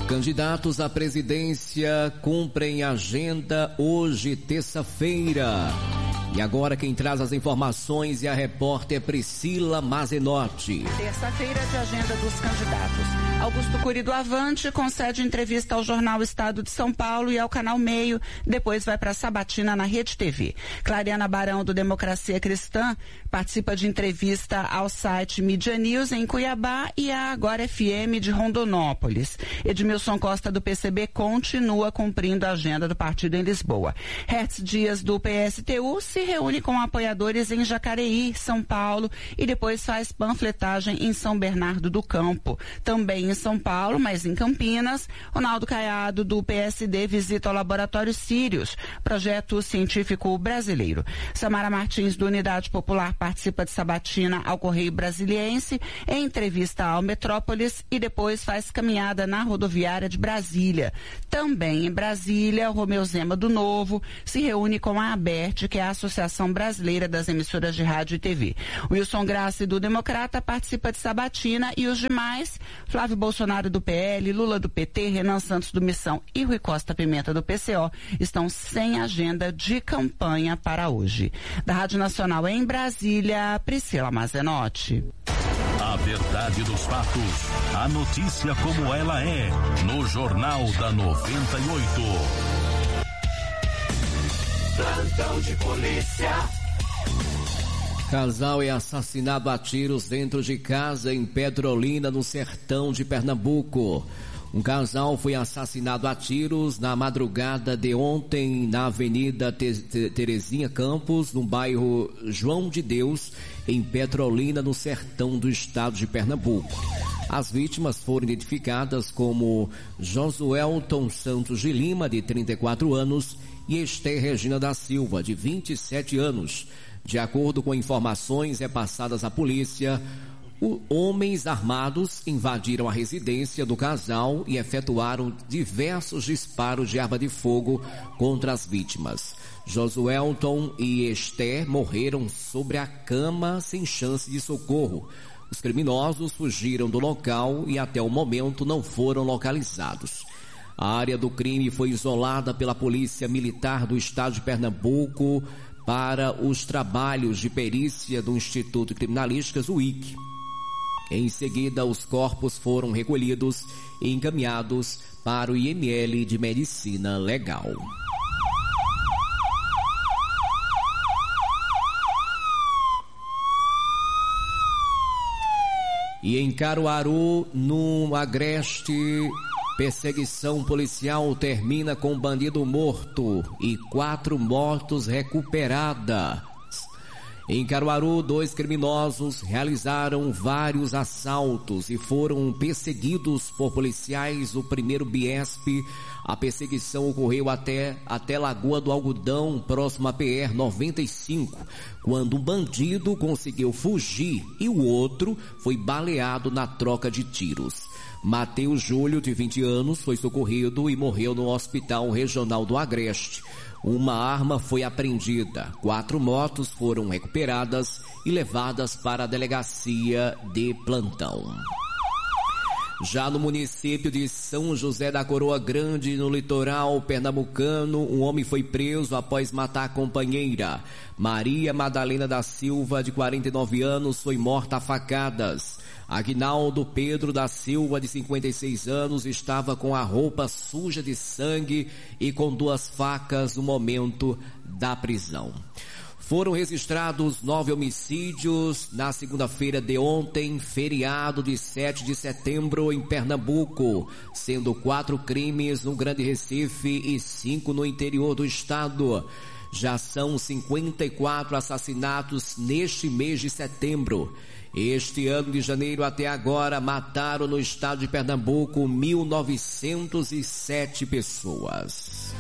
Candidatos à presidência cumprem agenda hoje, terça-feira. E agora quem traz as informações é a repórter Priscila Mazenotti. Terça-feira de agenda dos candidatos. Augusto Cury do Avante concede entrevista ao jornal Estado de São Paulo e ao Canal Meio, depois vai para Sabatina na Rede TV. Clariana Barão do Democracia Cristã participa de entrevista ao site Mídia News em Cuiabá e a Agora FM de Rondonópolis. Edmilson Costa do PCB continua cumprindo a agenda do partido em Lisboa. Hertz Dias do PSTU se reúne com apoiadores em Jacareí, São Paulo, e depois faz panfletagem em São Bernardo do Campo. Também em São Paulo, mas em Campinas, Ronaldo Caiado do PSD visita o Laboratório Sirius, projeto científico brasileiro. Samara Martins do Unidade Popular participa de sabatina ao Correio Brasiliense, em entrevista ao Metrópolis e depois faz caminhada na rodoviária de Brasília. Também em Brasília, Romeu Zema do Novo se reúne com a ABERT, que é a Associação Brasileira das Emissoras de Rádio e TV. Wilson Grassi do Democrata participa de sabatina e os demais, Flávio Bolsonaro do PL, Lula do PT, Renan Santos do Missão e Rui Costa Pimenta do PCO estão sem agenda de campanha para hoje. Da Rádio Nacional em Brasília, Priscila Mazenotti. A verdade dos fatos, a notícia como ela é, no Jornal da 98. Plantão de polícia. Casal é assassinado a tiros dentro de casa em Petrolina, no sertão de Pernambuco. Um casal foi assassinado a tiros na madrugada de ontem na Avenida Terezinha Campos, no bairro João de Deus, em Petrolina, no sertão do estado de Pernambuco. As vítimas foram identificadas como Josuelton Santos de Lima, de 34 anos, e Esther Regina da Silva, de 27 anos. De acordo com informações repassadas à polícia, homens armados invadiram a residência do casal e efetuaram diversos disparos de arma de fogo contra as vítimas. Josuelton e Esther morreram sobre a cama sem chance de socorro. Os criminosos fugiram do local e até o momento não foram localizados. A área do crime foi isolada pela Polícia Militar do Estado de Pernambuco para os trabalhos de perícia do Instituto de Criminalísticas, o IC. Em seguida, os corpos foram recolhidos e encaminhados para o IML de Medicina Legal. E em Caruaru, no Agreste, perseguição policial termina com bandido morto e 4 motos recuperadas. Em Caruaru, 2 criminosos realizaram vários assaltos e foram perseguidos por policiais do 1º BIESP. A perseguição ocorreu até Lagoa do Algodão, próximo à PR 95, quando um bandido conseguiu fugir e o outro foi baleado na troca de tiros. Mateus Júlio, de 20 anos, foi socorrido e morreu no Hospital Regional do Agreste. Uma arma foi apreendida, 4 motos foram recuperadas e levadas para a delegacia de plantão. Já no município de São José da Coroa Grande, no litoral pernambucano, um homem foi preso após matar a companheira. Maria Madalena da Silva, de 49 anos, foi morta a facadas. Aguinaldo Pedro da Silva, de 56 anos, estava com a roupa suja de sangue e com 2 facas no momento da prisão. Foram registrados 9 homicídios na segunda-feira de ontem, feriado de 7 de setembro em Pernambuco, sendo 4 crimes no Grande Recife e 5 no interior do estado. Já são 54 assassinatos neste mês de setembro. Este ano de janeiro até agora mataram no estado de Pernambuco 1.907 pessoas.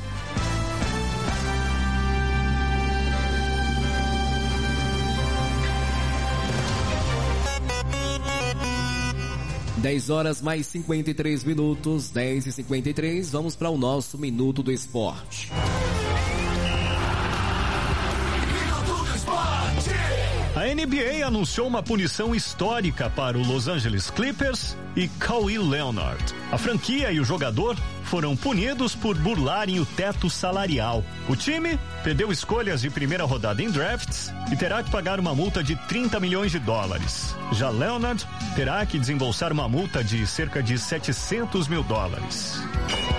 Dez horas mais 53 minutos, 10h53, vamos para o nosso Minuto do Esporte. A NBA anunciou uma punição histórica para o Los Angeles Clippers e Kawhi Leonard. A franquia e o jogador foram punidos por burlarem o teto salarial. O time perdeu escolhas de primeira rodada em drafts e terá que pagar uma multa de $30 milhões. Já Leonard terá que desembolsar uma multa de cerca de $700 mil.